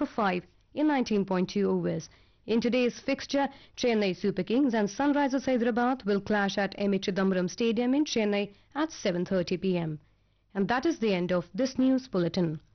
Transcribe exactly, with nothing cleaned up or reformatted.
for five in nineteen point two overs. In today's fixture, Chennai Super Kings and Sunrisers Hyderabad will clash at M A Chidambaram Stadium in Chennai at seven thirty p m. And that is the end of this news bulletin.